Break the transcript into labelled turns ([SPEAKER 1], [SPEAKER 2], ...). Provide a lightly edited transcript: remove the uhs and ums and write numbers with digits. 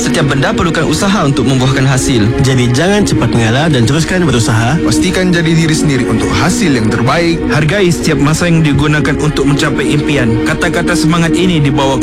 [SPEAKER 1] Setiap benda perlukan usaha untuk membuahkan hasil.
[SPEAKER 2] Jadi jangan cepat mengalah dan teruskan berusaha.
[SPEAKER 3] Pastikan jadi diri sendiri untuk hasil yang terbaik.
[SPEAKER 4] Hargai setiap masa yang digunakan untuk mencapai impian. Kata-kata semangat ini dibawa